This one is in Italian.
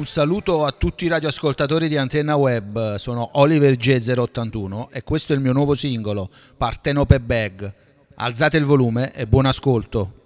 Un saluto a tutti i radioascoltatori di Antenna Web, sono Oliver G081 e questo è il mio nuovo singolo, Partenope Bag. Alzate il volume e buon ascolto.